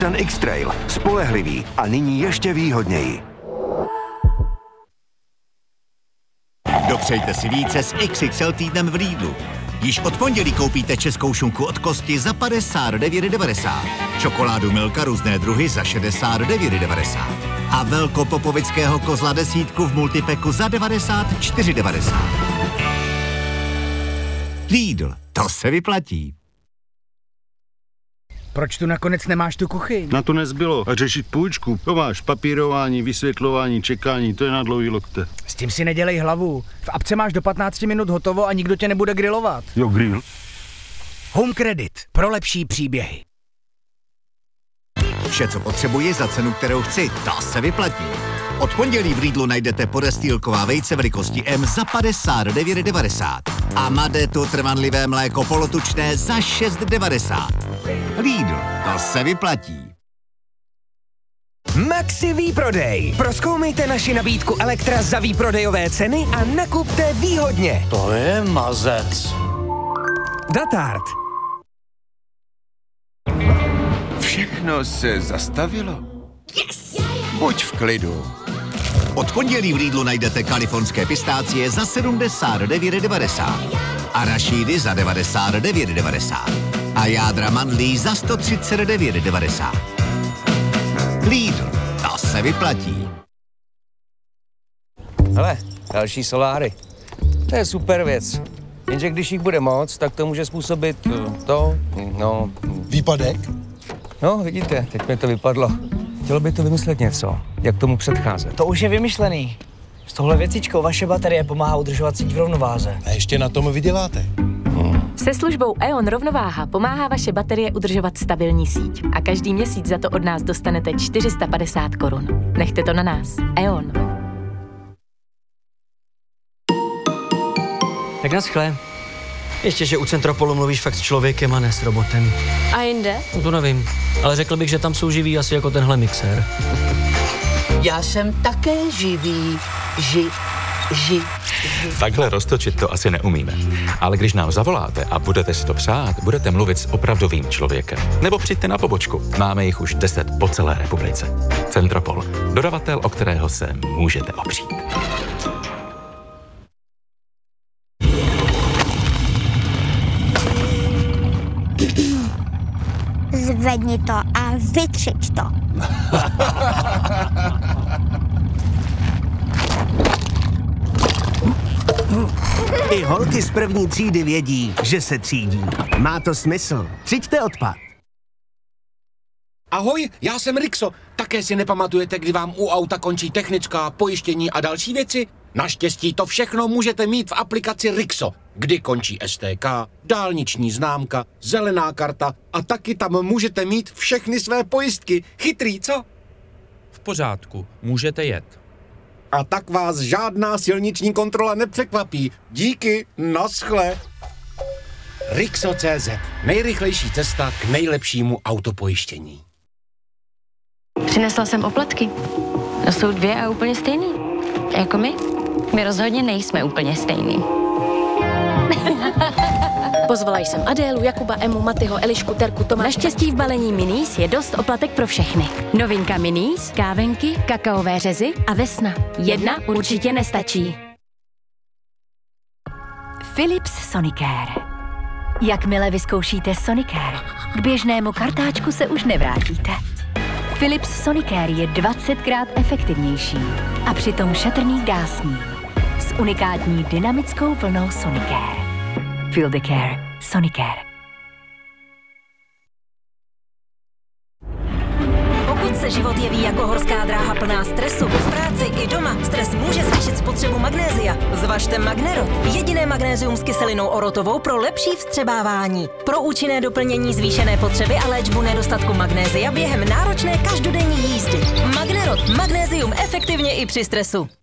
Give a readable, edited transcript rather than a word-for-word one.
Ten X-Trail. Spolehlivý a nyní ještě výhodněji. Dopřejte si více s XXL týdnem v Lidlu. Již od pondělí koupíte českou šunku od kosti za 59,90. Čokoládu Milka různé druhy za 69,90. A velkopopovického kozla desítku v multipeku za 94,90. Lidl, to se vyplatí. Proč tu nakonec nemáš tu kuchyň? Na to nezbylo. A řešit půjčku. To máš papírování, vysvětlování, čekání, to je na dlouhý lokte. S tím si nedělej hlavu. V apce máš do 15 minut hotovo a nikdo tě nebude grilovat. Jo, grill. Home Credit. Pro lepší příběhy. Vše, co potřebuji za cenu, kterou chci, to se vyplatí. Od pondělí v Lidlu najdete podestýlková vejce velikosti M za 59,90 a Madetu trvanlivé mléko polotučné za 6,90. Lidl, to se vyplatí. Maxi výprodej. Prozkoumejte naši nabídku Elektra za výprodejové ceny a nakupte výhodně. To je mazec. Datard. Všechno se zastavilo? Yes! Buď v klidu. Od pondělí v Lidlu najdete kalifornské pistácie za 79,90 a rašídy za 99,90 a jádra mandlí za 139,90. Lidl, to se vyplatí. Hele, další soláry. To je super věc. Jenže když jich bude moc, tak to může způsobit Výpadek? No, vidíte, teď mi to vypadlo. Chtělo by to vymyslet něco, jak tomu předcházet. To už je vymyšlený. S touhle věcičkou vaše baterie pomáhá udržovat síť v rovnováze. A ještě na tom vyděláte. Se službou E.ON Rovnováha pomáhá vaše baterie udržovat stabilní síť. A každý měsíc za to od nás dostanete 450 korun. Nechte to na nás. E.ON. Tak naschle. Ještě, že u Centropolu mluvíš fakt s člověkem a ne s robotem. A jinde? No to nevím, ale řekl bych, že tam jsou živí asi jako tenhle mixér. Já jsem také živý. Takhle roztočit to asi neumíme. Ale když nám zavoláte a budete si to přát, budete mluvit s opravdovým člověkem. Nebo přijďte na pobočku. Máme jich už 10 po celé republice. Centropol. Dodavatel, o kterého se můžete opřít. Zvedni to a vytřič to. I holky z první třídy vědí, že se třídí. Má to smysl. Třiďte odpad. Ahoj, já jsem Rixo. Také si nepamatujete, kdy vám u auta končí technická, pojištění a další věci? Naštěstí to všechno můžete mít v aplikaci Rixo, kdy končí STK, dálniční známka, zelená karta a taky tam můžete mít všechny své pojistky. Chytrý, co? V pořádku, můžete jet. A tak vás žádná silniční kontrola nepřekvapí. Díky, naschle. Rixo.cz. Nejrychlejší cesta k nejlepšímu autopojištění. Přinesla jsem oplatky. To jsou 2 a úplně stejný. Jako my. My rozhodně nejsme úplně stejný. Pozvala jsem Adélu, Jakuba, Emu, Matyho, Elišku, Terku, Toma. Naštěstí v balení Minis je dost oplatek pro všechny. Novinka Minis, kávenky, kakaové řezy a vesna. Jedna určitě nestačí. Philips Sonicare. Jakmile vyzkoušíte Sonicare, k běžnému kartáčku se už nevrátíte. Philips Sonicare je 20krát efektivnější a přitom šetrný k dásní. S unikátní dynamickou vlnou Sonicare. Feel the care. Sonicare. Pokud se život jeví jako horská dráha plná stresu, v práci i doma, stres může zvýšit spotřebu magnézia. Zvažte Magnerot. Jediné magnézium s kyselinou orotovou pro lepší vstřebávání. Pro účinné doplnění zvýšené potřeby a léčbu nedostatku magnézia během náročné každodenní jízdy. Magnerot. Magnézium efektivně i při stresu.